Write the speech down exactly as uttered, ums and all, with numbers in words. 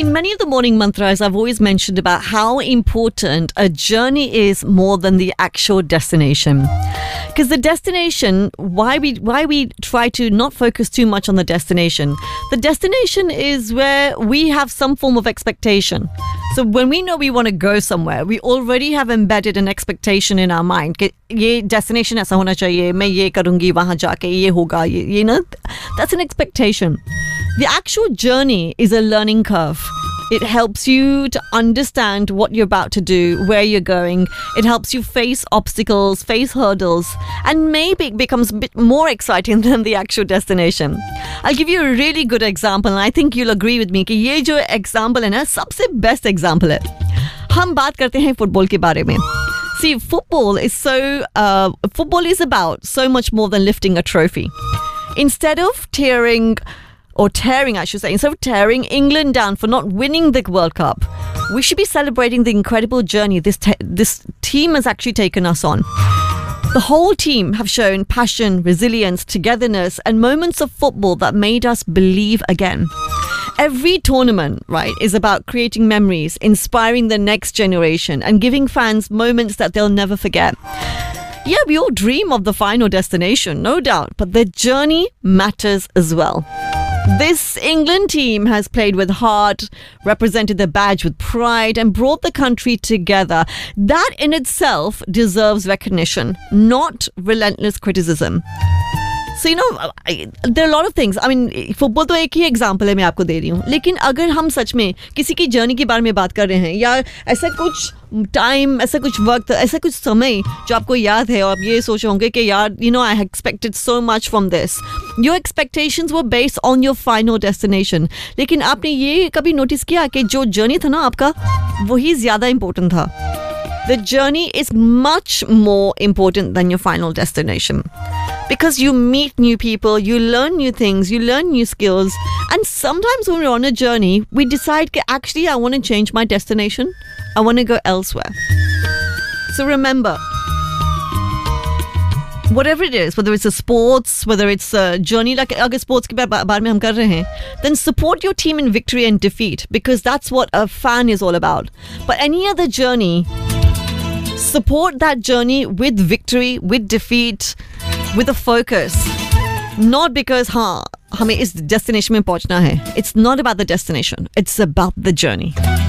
In many of the morning mantras, I've always mentioned about how important a journey is more than the actual destination. Because the destination, why we why we try to not focus too much on the destination. The destination is where we have some form of expectation. So when we know we want to go somewhere, we already have embedded an expectation in our mind. कि ये destination ऐसा होना चाहिए, मैं ये करूँगी वहाँ जाके ये होगा, ये you know, that's an expectation. The actual journey is a learning curve. It helps you to understand what you're about to do, where you're going. It helps you face obstacles, face hurdles, and maybe it becomes a bit more exciting than the actual destination. I'll give you a really good example, and I think you'll agree with me कि ये जो example है ना, सबसे best example है. हम बात करते हैं football के बारे में. See, football is so uh, football is about so much more than lifting a trophy. Instead of tearing or tearing, I should say, instead of tearing England down for not winning the World Cup, we should be celebrating the incredible journey this te- this team has actually taken us on. The whole team have shown passion, resilience, togetherness, and moments of football that made us believe again. Every tournament, right, is about creating memories, inspiring the next generation, and giving fans moments that they'll never forget. Yeah, we all dream of the final destination, no doubt, but the journey matters as well. This England team has played with heart, represented the badge with pride, and brought the country together. That in itself deserves recognition, not relentless criticism. So, you know, there are a lot of things. I mean, football तो एक ही example है मैं आपको दे रही हूँ. लेकिन अगर हम सच में किसी की journey के बारे में बात कर रहे हैं या ऐसा कुछ time, ऐसा कुछ वक्त, ऐसा कुछ समय जो आपको याद है और आप ये सोच होंगे कि यार, you know, I expected so much from this. Your expectations were based on your final destination. लेकिन आपने ये कभी notice किया कि जो journey था ना आपका, वही ज़्यादा important था. The journey is much more important than your final destination. Because you meet new people, you learn new things, you learn new skills. And sometimes when we're on a journey, we decide that actually I want to change my destination. I want to go elsewhere. So remember, whatever it is, whether it's a sports, whether it's a journey, like agar sports ke baare mein hum kar rahe hain, then support your team in victory and defeat, because that's what a fan is all about. But any other journey, support that journey with victory, with defeat, with a focus. Not because हाँ हमें इस destination में पहुंचना है. It's not about the destination. It's about the journey.